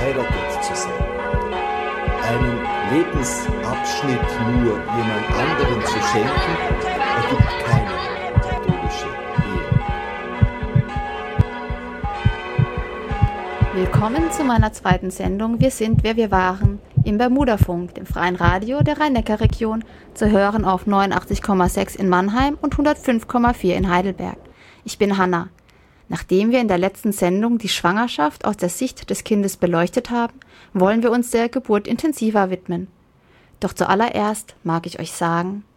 verheiratet zu sein. Einen Lebensabschnitt nur jemand anderem zu schenken, ergibt keine katholische Ehe. Willkommen zu meiner zweiten Sendung Wir sind, wer wir waren, im Bermudafunk, dem freien Radio der Rhein-Neckar-Region, zu hören auf 89,6 in Mannheim und 105,4 in Heidelberg. Ich bin Hanna. Nachdem wir in der letzten Sendung die Schwangerschaft aus der Sicht des Kindes beleuchtet haben, wollen wir uns der Geburt intensiver widmen. Doch zuallererst mag ich euch sagen: